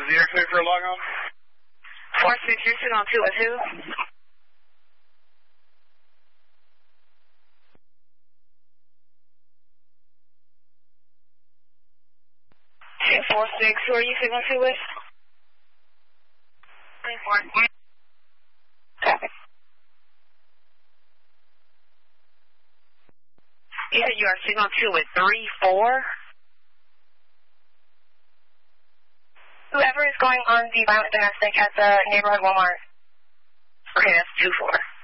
is the X-ray for a log on? 4-6, you're signal 2 with who? Okay, 4-6, who are you signal 2 with? 3-4. Copy. You said you are signal 2 with 3-4? Whoever is going on the violent domestic at the neighborhood Walmart. Okay, that's 2-4.